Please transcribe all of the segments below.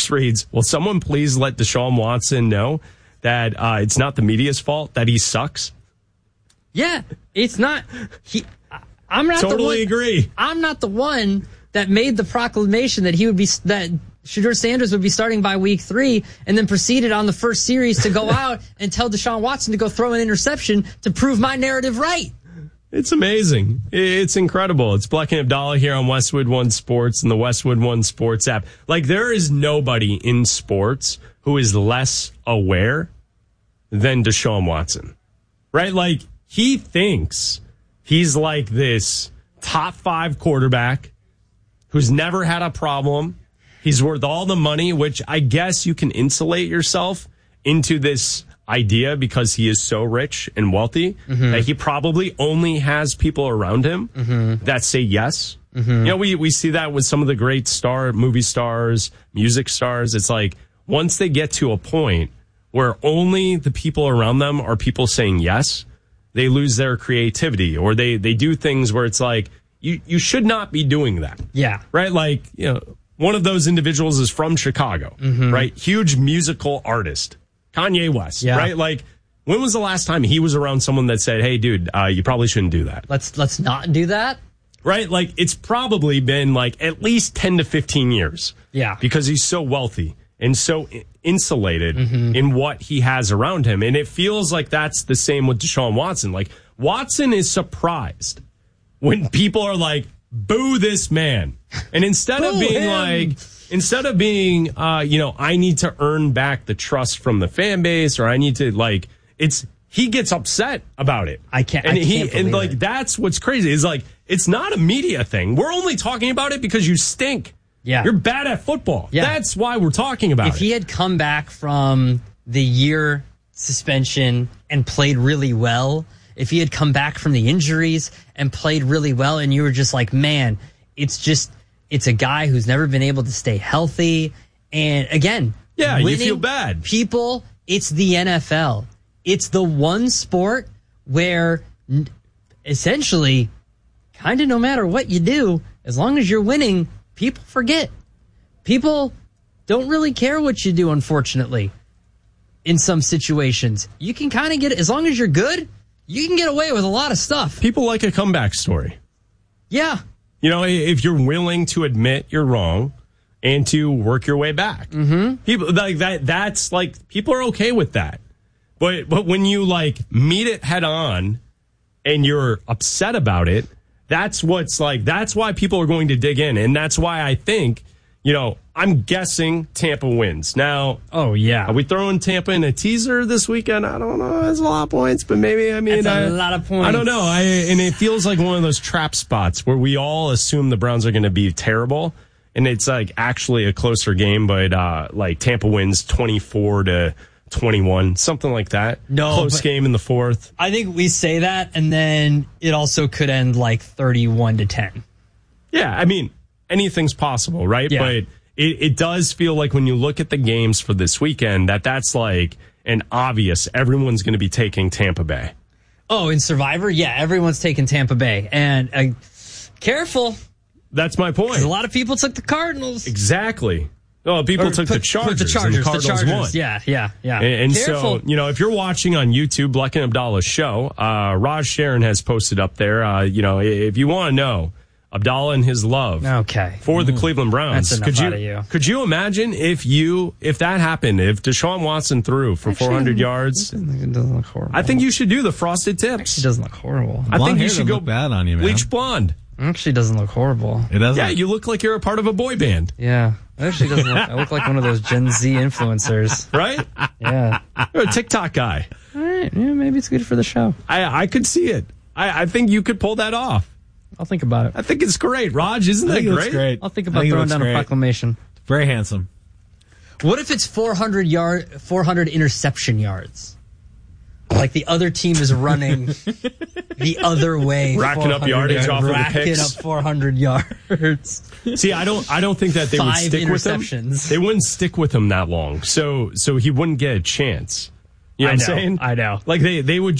text reads, will someone please let Deshaun Watson know that it's not the media's fault that he sucks? Yeah, it's not. I'm not totally agree. I'm not the one that made the proclamation that that Shedeur Sanders would be starting by week 3, and then proceeded on the first series to go out and tell Deshaun Watson to go throw an interception to prove my narrative right. It's amazing. It's incredible. It's Bleck and Abdallah here on Westwood One Sports and the Westwood One Sports app. Like, there is nobody in sports who is less aware than Deshaun Watson, right? Like, he thinks he's like this top 5 quarterback who's never had a problem. He's worth all the money, which I guess you can insulate yourself into this idea because he is so rich and wealthy that he probably only has people around him that say yes. You know, we see that with some of the great movie stars, music stars. It's like once they get to a point where only the people around them are people saying yes, they lose their creativity, or they do things where it's like, you should not be doing that. Yeah. Right? Like, you know, one of those individuals is from Chicago, right? Huge musical artist. Kanye West, right? Like, when was the last time he was around someone that said, hey, dude, you probably shouldn't do that? Let's not do that. Right? Like, it's probably been like at least 10 to 15 years. Yeah. Because he's so wealthy and so insulated in what he has around him. And it feels like that's the same with Deshaun Watson. Like, Watson is surprised when people are like, boo this man. And instead of being I need to earn back the trust from the fan base, or I need to, like, he gets upset about it. I can't believe it. That's what's crazy. Is like, it's not a media thing. We're only talking about it because you stink. Yeah. You're bad at football. Yeah. That's why we're talking about it. If he had come back from the year suspension and played really well, if he had come back from the injuries and played really well, and you were just like, man, it's a guy who's never been able to stay healthy. And again, you feel bad. People, it's the NFL. It's the one sport where essentially, kind of no matter what you do, as long as you're winning, people forget. People don't really care what you do, unfortunately, in some situations. You can kind of get it. As long as you're good, you can get away with a lot of stuff. People like a comeback story. Yeah. You know, if you're willing to admit you're wrong and to work your way back. People like that's like, people are okay with that. But when you like meet it head on and you're upset about it, that's why people are going to dig in. And that's why I think, you know, I'm guessing Tampa wins. Now, are we throwing Tampa in a teaser this weekend? I don't know. That's a lot of points, but maybe, that's a lot of points. I don't know. And it feels like one of those trap spots where we all assume the Browns are going to be terrible, and it's like actually a closer game, but like Tampa wins 24-21, something like that. Close game in the fourth. I think we say that, and then it also could end like 31-10. Yeah, I mean, anything's possible, right? Yeah. But it does feel like when you look at the games for this weekend, that's like an obvious, everyone's going to be taking Tampa Bay. Oh, in Survivor? Yeah, everyone's taking Tampa Bay. And careful. That's my point. 'Cause a lot of people took the Cardinals. Exactly. Oh, people took the Chargers. The Chargers. And the Cardinals won. Yeah. And so, you know, if you're watching on YouTube, Bleck and Abdallah's show, Raj Sharon has posted up there, you know, if you want to know Abdallah and his love for the Cleveland Browns. That's enough out of you. Could you imagine if that happened, if Deshaun Watson threw for 400 yards? It doesn't look horrible. I think you should do the frosted tips. It doesn't look horrible. I think you should go bad on you, man. Bleach blonde. It actually doesn't look horrible. It doesn't. Yeah, you look like you're a part of a boy band. Yeah. It actually doesn't look, I look like one of those Gen Z influencers. Right? Yeah. You're a TikTok guy. All right. Yeah, maybe it's good for the show. I could see it. I think you could pull that off. I'll think about it. I think it's great. Raj, isn't that great? Great? I'll think about throwing down a proclamation. Very handsome. What if it's 400 interception yards? Like the other team is running the other way. Racking up yardage off of the Racking picks. up 400 yards. See, I don't think that they would stick with him. They wouldn't stick with him that long. So he wouldn't get a chance. You know what I'm saying? I know. Like they would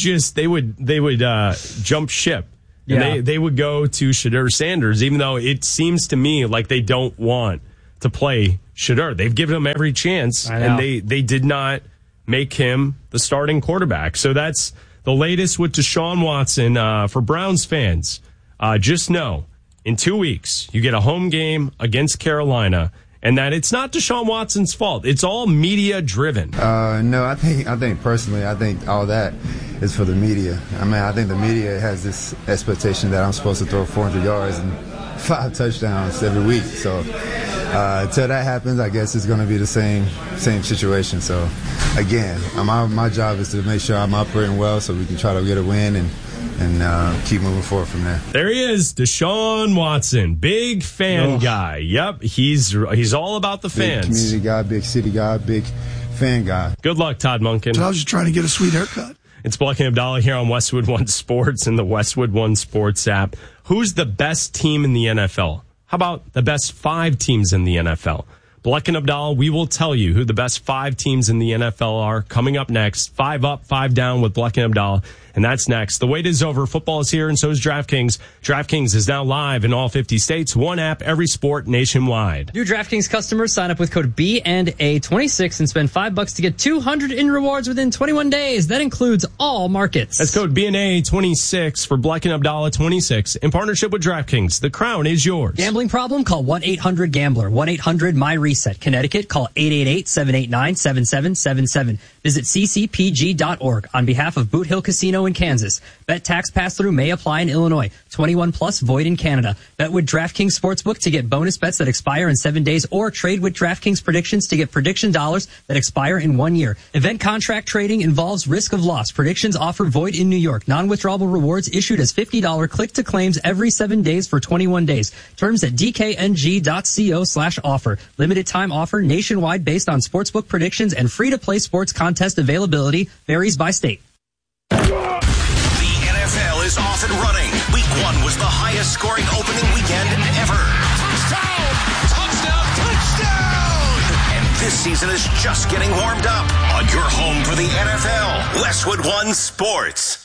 jump ship. And they would go to Shedeur Sanders, even though it seems to me like they don't want to play Shedeur. They've given him every chance, and they did not make him the starting quarterback. So that's the latest with Deshaun Watson. For Browns fans, just know, in 2 weeks, you get a home game against Carolina, and that it's not Deshaun Watson's fault. It's all media-driven. No, I think personally, I think all that is for the media. I mean, I think the media has this expectation that I'm supposed to throw 400 yards and 5 touchdowns every week. So until that happens, I guess it's going to be the same situation. So again, my job is to make sure I'm operating well so we can try to get a win and keep moving forward from there. There he is, Deshaun Watson, big fan guy. Yep, he's all about the fans. Big community guy, big city guy, big fan guy. Good luck, Todd Monken. So I was just trying to get a sweet haircut. It's Black and Abdallah here on Westwood One Sports and the Westwood One Sports app. Who's the best team in the NFL? How about the best 5 teams in the NFL? Black and Abdallah, we will tell you who the best 5 teams in the NFL are coming up next. 5 up, 5 down with Black and Abdallah. And that's next. The wait is over. Football is here, and so is DraftKings. DraftKings is now live in all 50 states. One app, every sport nationwide. New DraftKings customers sign up with code BNA26 and spend $5 to get $200 in rewards within 21 days. That includes all markets. That's code BNA26 for Black and Abdallah 26 in partnership with DraftKings. The crown is yours. Gambling problem? Call 1-800-GAMBLER. 1-800-MY-RESET. Connecticut, call 888-789-7777. Visit ccpg.org on behalf of Boot Hill Casino in Kansas. Bet tax pass-through may apply in Illinois. 21 plus, void in Canada. Bet with DraftKings Sportsbook to get bonus bets that expire in 7 days, or trade with DraftKings Predictions to get prediction dollars that expire in 1 year. Event contract trading involves risk of loss. Predictions offer void in New York. Non-withdrawable rewards issued as $50 click-to-claims every 7 days for 21 days. Terms at dkng.co/offer. Limited time offer nationwide based on sportsbook predictions and free-to-play sports contest availability varies by state. The NFL is off and running. Week 1 was the highest scoring opening weekend ever. Touchdown! And this season is just getting warmed up on your home for the NFL, Westwood One Sports.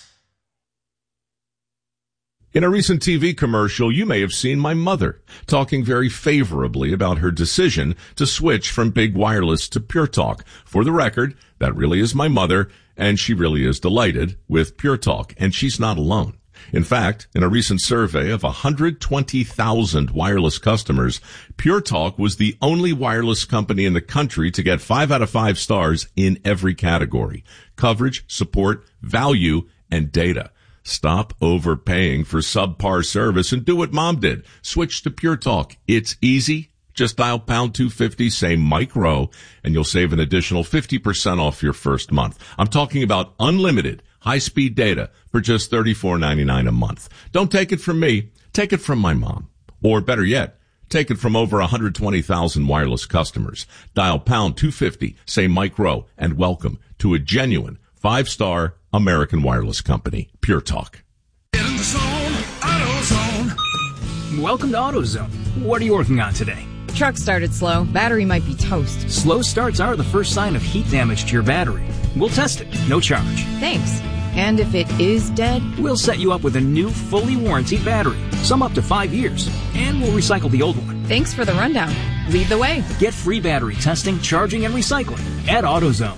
In a recent TV commercial, you may have seen my mother talking very favorably about her decision to switch from Big Wireless to Pure Talk. For the record, that really is my mother, and she really is delighted with Pure Talk, and she's not alone. In fact, in a recent survey of 120,000 wireless customers, Pure Talk was the only wireless company in the country to get 5 out of 5 stars in every category: coverage, support, value, and data. Stop overpaying for subpar service and do what Mom did. Switch to Pure Talk. It's easy. Just dial pound 250, say Mike Rowe, and you'll save an additional 50% off your first month. I'm talking about unlimited high-speed data for just $34.99 a month. Don't take it from me. Take it from my mom. Or better yet, take it from over 120,000 wireless customers. Dial pound 250, say Mike Rowe, and welcome to a genuine 5-star American wireless company, Pure Talk. Get in the zone, AutoZone. Welcome to AutoZone. What are you working on today? Truck started slow. Battery might be toast. Slow starts are the first sign of heat damage to your battery. We'll test it, no charge. Thanks. And if it is dead? We'll set you up with a new, fully warranted battery, some up to 5 years, and we'll recycle the old one. Thanks for the rundown. Lead the way. Get free battery testing, charging, and recycling at AutoZone.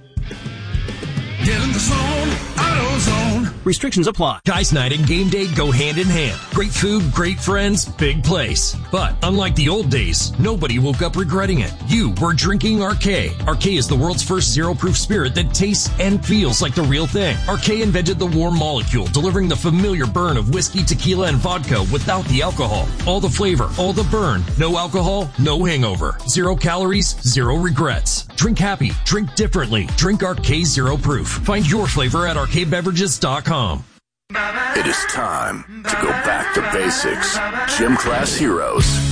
Get in the zone, AutoZone. Restrictions apply. Guys' night and game day go hand in hand. Great food, great friends, big place. But unlike the old days, nobody woke up regretting it. You were drinking Arcay. Arcay is the world's first zero-proof spirit that tastes and feels like the real thing. Arcay invented the warm molecule, delivering the familiar burn of whiskey, tequila, and vodka without the alcohol. All the flavor, all the burn. No alcohol, no hangover. 0 calories, 0 regrets. Drink happy, drink differently. Drink Arcay Zero Proof. Find your flavor at arcaybeverages.com. It is time to go back to basics. Gym Class Heroes.